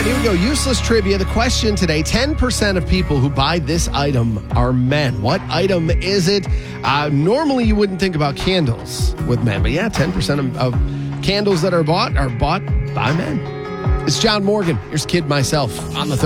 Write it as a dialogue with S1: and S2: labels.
S1: right, here we go. Useless trivia. The question today, 10% of people who buy this item are men. What item is it? Normally, you wouldn't think about candles with men, but yeah, 10% of candles that are bought by men. It's John Morgan. Here's Kid Myself on the